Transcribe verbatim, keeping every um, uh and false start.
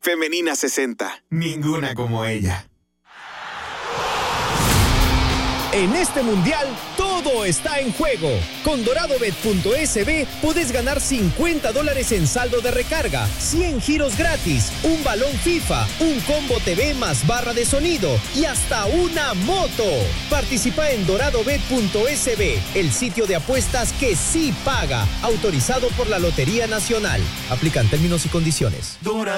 Femenina sesenta. Ninguna como ella. En este mundial, todo está en juego. Con doradobet punto es be puedes ganar cincuenta dólares en saldo de recarga, cien giros gratis, un balón FIFA, un combo T V más barra de sonido y hasta una moto. Participa en doradobet punto es be, el sitio de apuestas que sí paga, autorizado por la Lotería Nacional. Aplican términos y condiciones. Dora.